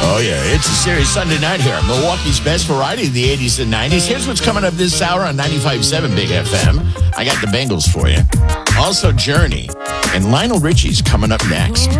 Oh, yeah. It's a serious Sunday night here. Milwaukee's best variety of the 80s and 90s. Here's what's coming up this hour on 95.7 Big FM. I got the Bengals for you. Also, Journey. And Lionel Richie's coming up next.